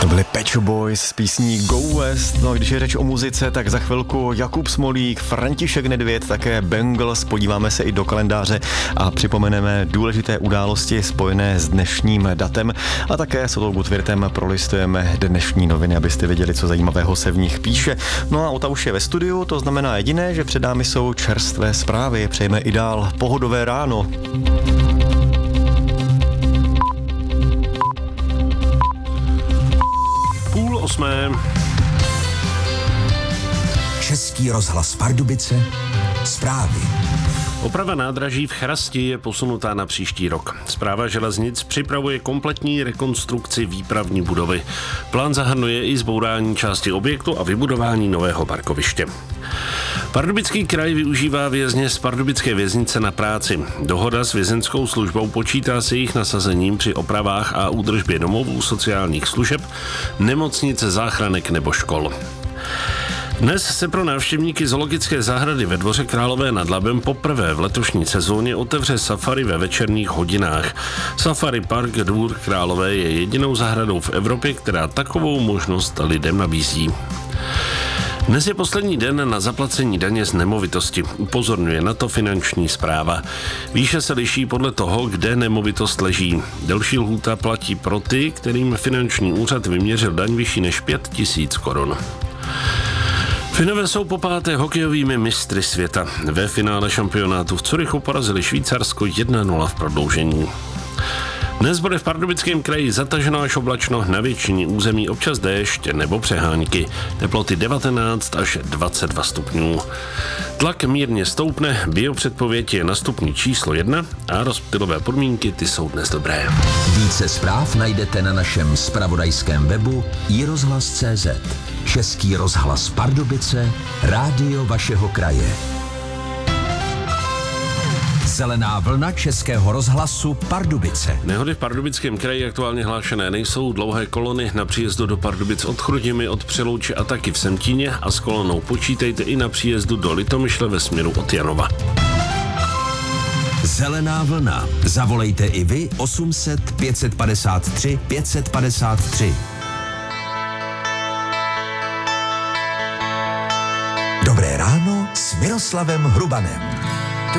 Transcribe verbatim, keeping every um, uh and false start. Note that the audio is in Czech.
To byly Pet Shop Boys s písní Go West. No, když je řeč o muzice, tak za chvilku Jakub Smolík, František Nedvěd, také Bangles. Podíváme se i do kalendáře a připomeneme důležité události spojené s dnešním datem. A také s Otou Gutwirtem prolistujeme dnešní noviny, abyste věděli, co zajímavého se v nich píše. No a Ota už je ve studiu, to znamená jediné, že před námi jsou čerstvé zprávy. Přejeme i dál pohodové ráno. Půl osmé. Český rozhlas Pardubice. Zprávy. Oprava nádraží v Chrasti je posunutá na příští rok. Správa železnic připravuje kompletní rekonstrukci výpravní budovy. Plán zahrnuje i zbourání části objektu a vybudování nového parkoviště. Pardubický kraj využívá vězně z pardubické věznice na práci. Dohoda s vězeňskou službou počítá se jejich nasazením při opravách a údržbě domovů, sociálních služeb, nemocnice, záchranek nebo škol. Dnes se pro návštěvníky zoologické zahrady ve Dvoře Králové nad Labem poprvé v letošní sezóně otevře safari ve večerních hodinách. Safari Park Dvůr Králové je jedinou zahradou v Evropě, která takovou možnost lidem nabízí. Dnes je poslední den na zaplacení daně z nemovitosti. Upozorňuje na to Finanční správa. Výše se liší podle toho, kde nemovitost leží. Delší lhůta platí pro ty, kterým finanční úřad vyměřil daň vyšší než pět tisíc korun. Finové jsou po páté hokejovými mistry světa. Ve finále šampionátu v Curychu porazili Švýcarsko jedna nula v prodloužení. Dnes bude v Pardubickém kraji zataženo až oblačno, na většině území občas déšť nebo přehánky. Teploty devatenáct až dvacet dva stupňů. Tlak mírně stoupne, biopředpověď je na stupni číslo jedna a rozptylové podmínky ty jsou dnes dobré. Více zpráv najdete na našem zpravodajském webu i rozhlas tečka cé zet. Český rozhlas Pardubice, rádio vašeho kraje. Zelená vlna Českého rozhlasu Pardubice. Nehody v Pardubickém kraji aktuálně hlášené nejsou. Dlouhé kolony na příjezdu do Pardubic od Chrudimi, od Přelouče a taky v Semtíně a s kolonou počítejte i na příjezdu do Litomyšle ve směru od Janova. Zelená vlna. Zavolejte i vy osm set pět set padesát tři pět set padesát tři. Dobré ráno s Miroslavem Hrubanem.